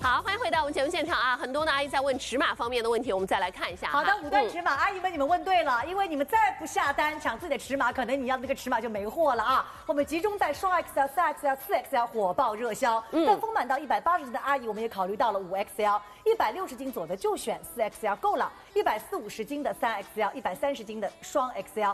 好，欢迎回到我们节目现场啊！很多的阿姨在问尺码方面的问题，我们再来看一下。 好的，5段尺码，阿姨们你们问对了，因为你们再不下单抢自己的尺码，可能你要的那个尺码就没货了啊！我们集中在双 XL、3XL、4XL 火爆热销。但丰满到180斤的阿姨，我们也考虑到了5XL，160斤左右的就选4XL 够了，140-150斤的3XL，130斤的双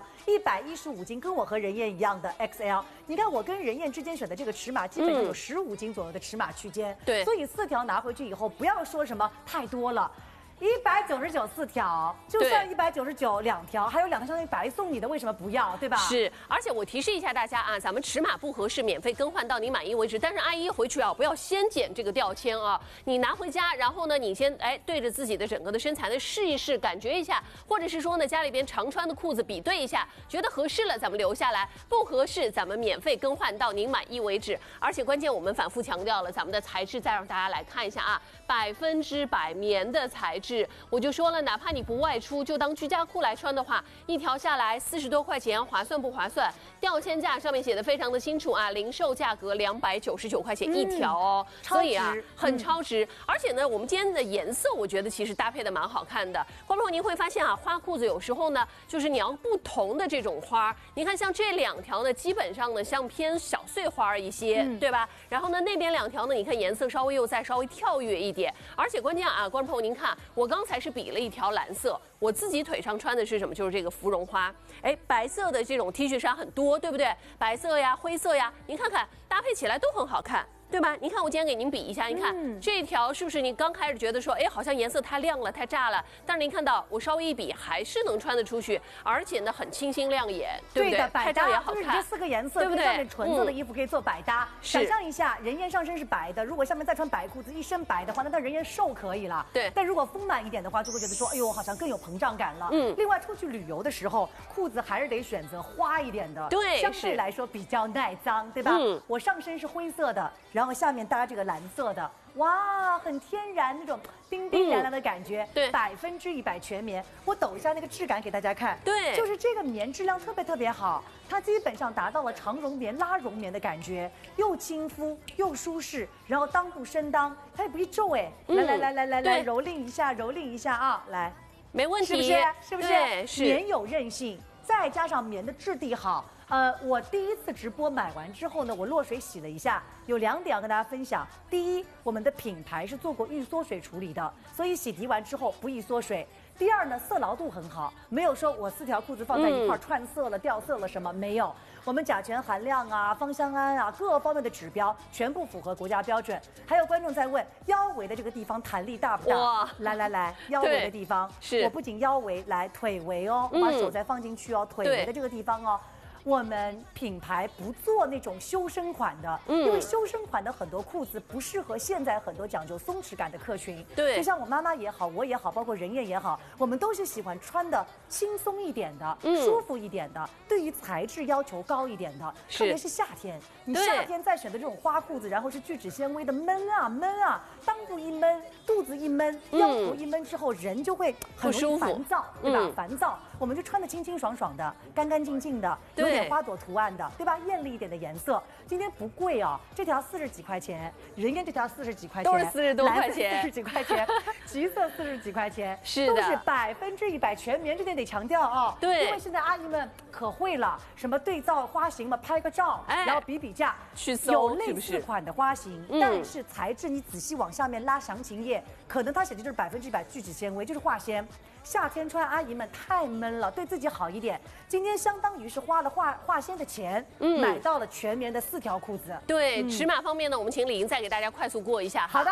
XL，115斤跟我和任燕一样的 XL。你看我跟任燕之间选的这个尺码，基本上有15斤左右的尺码区间。 对， 所以4条拿回去以后，不要说什么太多了。199 4条，就算199 2条，还有2条相当于白送你的，为什么不要？对吧？ 是，而且我提示一下大家啊，咱们尺码不合适，免费更换到你满意为止。但是阿姨回去啊，不要先剪这个吊签啊，你拿回家，然后呢，你先对着自己的整个的身材呢试一试，感觉一下，或者是说呢家里边常穿的裤子比对一下，觉得合适了咱们留下来，不合适咱们免费更换到您满意为止。而且关键我们反复强调了，咱们的材质再让大家来看一下啊，100%棉的材质。我就说了，哪怕你不外出，就当居家裤来穿的话，一条下来40多块钱，划算不划算？吊签价上面写的非常的清楚啊，零售价格299块钱一条哦，所以啊，很超值。而且呢，我们今天的颜色，我觉得其实搭配的蛮好看的。观众您会发现啊，花裤子有时候呢，就是你要不同的这种花，你看像这2条呢，基本上呢像偏小碎花一些，对吧？然后呢，那边2条呢，你看颜色稍微又再稍微跳跃一点，而且关键啊，观众朋友您看。我刚才是比了一条蓝色，我自己腿上穿的是什么？就是这个芙蓉花。白色的这种 T 恤衫很多，对不对？白色呀、灰色呀，您看看搭配起来都很好看。对吧？你看，我今天给您比一下，你看这条是不是？你刚开始觉得说，好像颜色太亮了，太炸了。但是您看到我稍微一比，还是能穿得出去，而且呢很清新亮眼，对不对？ 百搭也好看。 就是这4个颜色， 对不对？ 跟上面纯色的衣服可以做百搭。想象一下，任燕上身是白的，如果下面再穿白裤子，一身白的话，那任燕瘦可以了。 对。 但如果丰满一点的话，就会觉得说，哎呦，好像更有膨胀感了。另外，出去旅游的时候，裤子还是得选择花一点的， 对， 相对来说比较耐脏，对吧？我上身是灰色的，然后下面搭这个蓝色的，哇，很天然那种冰冰凉凉的感觉， 对 ，100%全棉。我抖一下那个质感给大家看， 对， 就是这个棉质量特别好，它基本上达到了长绒棉、拉绒棉的感觉，又亲肤又舒适，然后裆部深裆，它也不易皱来，蹂躏一下啊，来， 没问题， 是不是？是棉有韧性，再加上棉的质地好。我第一次直播买完之后呢，我落水洗了一下，有2点要跟大家分享。第一，我们的品牌是做过预缩水处理的，所以洗涤完之后不易缩水。第二呢，色牢度很好，没有说我4条裤子放在一块串色了、掉色了什么没有。我们甲醛含量啊、芳香胺啊各方面的指标全部符合国家标准。还有观众在问腰围的这个地方弹力大不大？哇，来，腰围的地方是我不仅腰围，来腿围哦，我把手再放进去哦，腿围的这个地方哦。我们品牌不做那种修身款的，因为修身款的很多裤子不适合现在很多讲究松弛感的客群。 对， 就像我妈妈也好，我也好，包括任燕也好，我们都是喜欢穿的轻松一点的、舒服一点的，对于材质要求高一点的。特别是夏天，你夏天再选的这种花裤子，然后是聚酯纤维的，闷啊，裆部一闷，肚子一闷，腰部一闷之后，人就会很容易烦躁，对吧？烦躁，我们就穿的清清爽爽的、干干净净的，有点花朵图案的，对吧？艳丽一点的颜色，今天不贵哦，这条40几块钱，任燕这条40几块钱， 都是40多块钱 ，40几块钱，橘色40几块钱， 是的， 都是100%全棉，这点得强调啊。 对， 因为现在阿姨们可会了，什么对照花型嘛，拍个照，然后比价， 去搜， 有类似款的花型，但是材质你仔细往下面拉详情页，可能它写的就是100%聚酯纤维，就是化纤。夏天穿阿姨们太闷了，对自己好一点。今天相当于是花了化纤的钱，买到了全棉的4条裤子。 对，尺码方面呢，我们请李莹再给大家快速过一下。 好的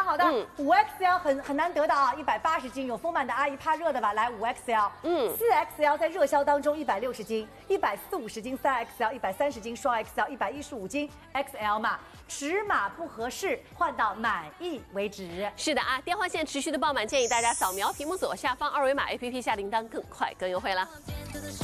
，5XL 很难得的啊，180斤，有丰满的阿姨怕热的吧？来5XL，4XL 在热销当中160斤，140-150斤3XL，130斤双 XL，115斤 XL 嘛，尺码不合适换到满意为止。 是的啊，电话线持续的爆满，建议大家扫描屏幕左下方2维码 APP 下订单，更快更优惠了。